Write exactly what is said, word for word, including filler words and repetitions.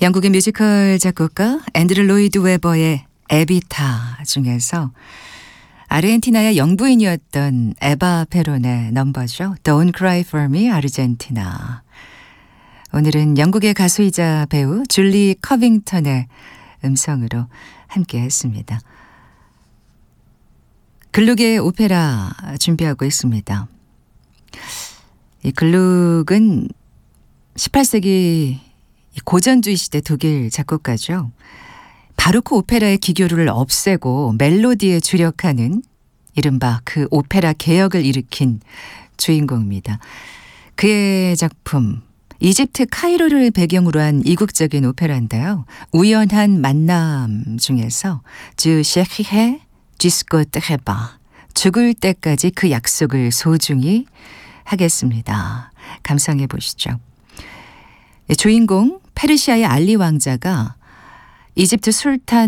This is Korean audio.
영국의 뮤지컬 작곡가 앤드류 로이드 웨버의 에비타 중에서 아르헨티나의 영부인이었던 에바 페론의 넘버죠. Don't Cry For Me, 아르헨티나. 오늘은 영국의 가수이자 배우 줄리 커빙턴의 음성으로 함께 했습니다. 글룩의 오페라 준비하고 있습니다. 이 글룩은 십팔 세기 고전주의 시대 독일 작곡가죠. 바로크 오페라의 기교를 없애고 멜로디에 주력하는 이른바 그 오페라 개혁을 일으킨 주인공입니다. 그의 작품 이집트 카이로를 배경으로 한 이국적인 오페라인데요. 우연한 만남 중에서 주 셰히해 지스코 테헤바 죽을 때까지 그 약속을 소중히 하겠습니다. 감상해 보시죠. 주인공 페르시아의 알리 왕자가 이집트 술탄